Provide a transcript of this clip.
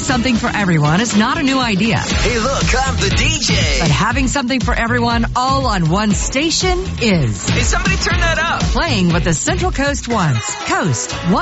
something for everyone is not a new idea. Hey, look, I'm the DJ. But having something for everyone all on one station is. Hey, somebody turn that up. Playing what the Central Coast wants. Coast 1.